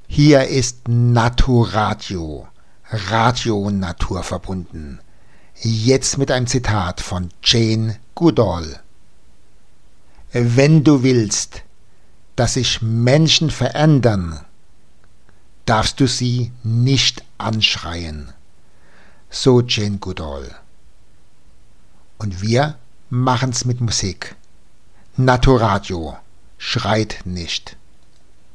Hier ist Naturadio, Radio naturverbunden. Jetzt mit einem Zitat von Jane Goodall. Wenn du willst, dass sich Menschen verändern, darfst du sie nicht anschreien. So Jane Goodall. Und wir machen's mit Musik. Naturadio schreit nicht.